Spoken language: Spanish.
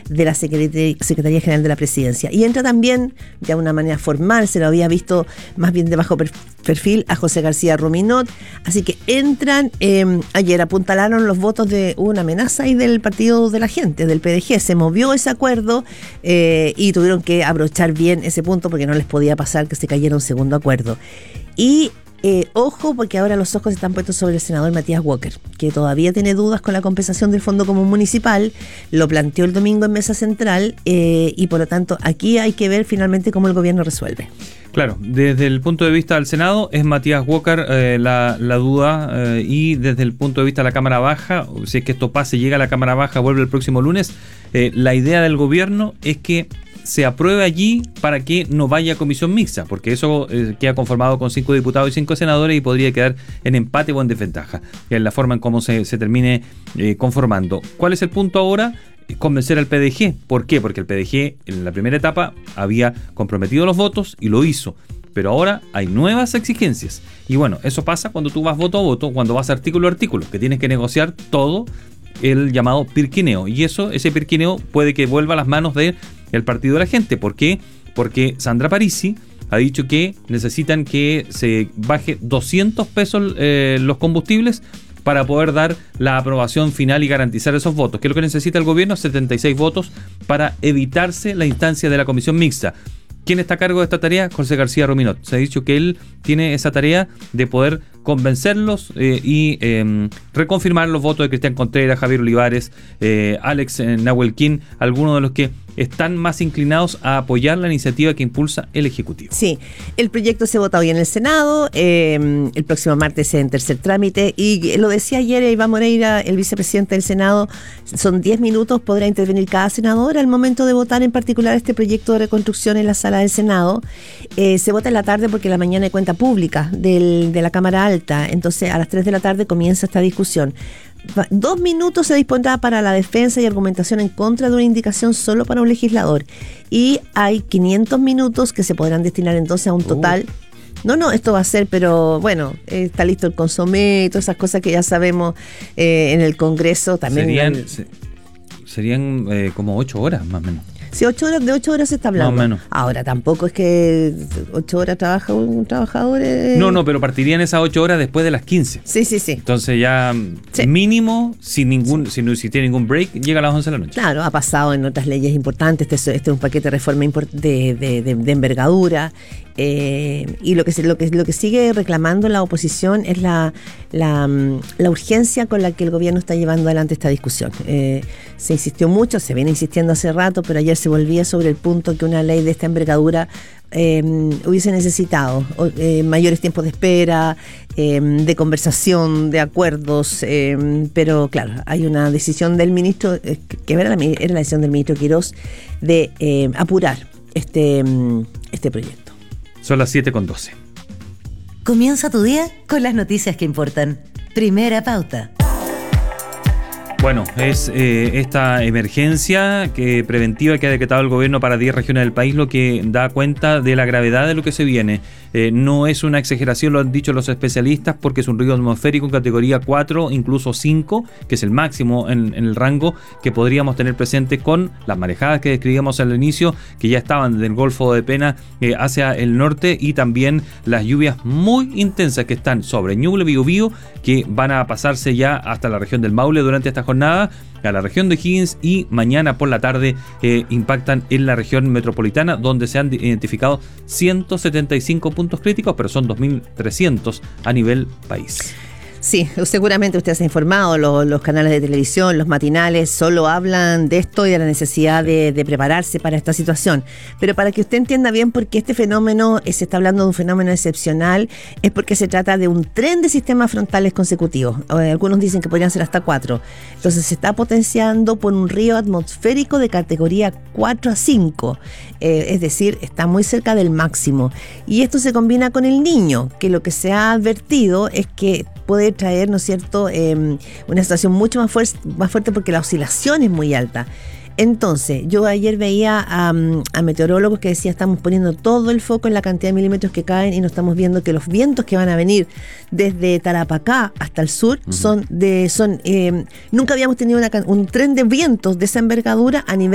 de la Secretaría General de la Presidencia. Y entra también, de una manera formal, se lo había visto más bien de bajo perfil, a José García Ruminot. Así que entran, ayer apuntalaron los votos de una amenaza ahí del Partido de la Gente, del PDG. Se movió ese acuerdo y tuvieron que abrochar bien ese punto porque no les podía pasar que se cayera un segundo acuerdo. Y ojo, porque ahora los ojos están puestos sobre el senador Matías Walker, que todavía tiene dudas con la compensación del Fondo Común Municipal. Lo planteó el domingo en Mesa Central y por lo tanto aquí hay que ver finalmente cómo el gobierno resuelve. Claro, desde el punto de vista del Senado es Matías Walker la duda y desde el punto de vista de la Cámara Baja, si es que esto pase, llega a la Cámara Baja, vuelve el próximo lunes, la idea del gobierno es que se apruebe allí para que no vaya a comisión mixta, porque eso queda conformado con 5 diputados y 5 senadores y podría quedar en empate o en desventaja, que es la forma en cómo se termine conformando. ¿Cuál es el punto ahora? Convencer al PDG. ¿Por qué? Porque el PDG en la primera etapa había comprometido los votos y lo hizo, pero ahora hay nuevas exigencias. Y bueno, eso pasa cuando tú vas voto a voto, cuando vas artículo a artículo, que tienes que negociar todo el llamado pirquineo. Y ese pirquineo puede que vuelva a las manos del Partido de la Gente. ¿Por qué? Porque Sandra Parisi ha dicho que necesitan que se baje 200 pesos los combustibles para poder dar la aprobación final y garantizar esos votos. ¿Qué es lo que necesita el gobierno? 76 votos para evitarse la instancia de la comisión mixta. ¿Quién está a cargo de esta tarea? José García Ruminot. Se ha dicho que él tiene esa tarea de poder convencerlos y reconfirmar los votos de Cristian Contreras, Javier Olivares, Alex Nahuelquín, algunos de los que están más inclinados a apoyar la iniciativa que impulsa el Ejecutivo. Sí, el proyecto se vota hoy en el Senado, el próximo martes en tercer trámite, y lo decía ayer Iván Moreira, el vicepresidente del Senado, son 10 minutos, podrá intervenir cada senador al momento de votar en particular este proyecto de reconstrucción en la sala del Senado. Se vota en la tarde porque en la mañana hay cuenta pública de la Cámara Alta, entonces a las 3 de la tarde comienza esta discusión. 2 minutos se dispondrá para la defensa y argumentación en contra de una indicación solo para un legislador. Y hay 500 minutos que se podrán destinar entonces a un total. No, esto va a ser, pero bueno, está listo el consomé y todas esas cosas que ya sabemos en el Congreso también. Serían como 8 horas más o menos. Sí, 8 horas, de 8 horas se está hablando. Más o menos. Ahora, tampoco es que 8 horas trabaja un trabajador. No, pero partirían esas 8 horas después de las 15. Sí. Entonces ya mínimo, si tiene ningún break, llega a las 11 de la noche. Claro, ha pasado en otras leyes importantes. Este es un paquete de reforma de envergadura. Y lo que sigue reclamando la oposición es la urgencia con la que el gobierno está llevando adelante esta discusión. Se insistió mucho, se viene insistiendo hace rato, pero ayer se volvía sobre el punto que una ley de esta envergadura hubiese necesitado mayores tiempos de espera, de conversación, de acuerdos, pero claro, hay una decisión del ministro, que era la decisión del ministro Quirós de apurar este proyecto. Son las 7:12. Comienza tu día con las noticias que importan. Primera pauta. Bueno, es esta emergencia preventiva que ha decretado el gobierno para 10 regiones del país lo que da cuenta de la gravedad de lo que se viene. No es una exageración, lo han dicho los especialistas, porque es un riesgo atmosférico en categoría 4, incluso 5, que es el máximo en el rango que podríamos tener presente con las marejadas que describíamos al inicio, que ya estaban del Golfo de Pena hacia el norte, y también las lluvias muy intensas que están sobre Ñuble, Biobío, que van a pasarse ya hasta la región del Maule durante esta jornada, a la región de Higgins, y mañana por la tarde impactan en la región metropolitana, donde se han identificado 175 puntos críticos, pero son 2.300 a nivel país. Sí, seguramente usted se ha informado, los canales de televisión, los matinales, solo hablan de esto y de la necesidad de prepararse para esta situación. Pero para que usted entienda bien por qué este fenómeno, se está hablando de un fenómeno excepcional, es porque se trata de un tren de sistemas frontales consecutivos. Algunos dicen que podrían ser hasta 4. Entonces se está potenciando por un río atmosférico de categoría 4 a 5. Es decir, está muy cerca del máximo. Y esto se combina con el Niño, que lo que se ha advertido es que puede traer, ¿no es cierto?, una situación mucho más fuerte porque la oscilación es muy alta. Entonces, yo ayer veía a meteorólogos que decían, estamos poniendo todo el foco en la cantidad de milímetros que caen y no estamos viendo que los vientos que van a venir desde Tarapacá hasta el sur nunca habíamos tenido un tren de vientos de esa envergadura a nivel